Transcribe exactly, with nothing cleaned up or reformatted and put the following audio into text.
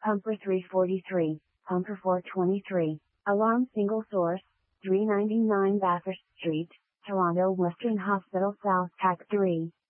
Pumper three forty-three, Pumper four twenty-three, Alarm Single Source, three ninety-nine Bathurst Street, Toronto Western Hospital South Tack three.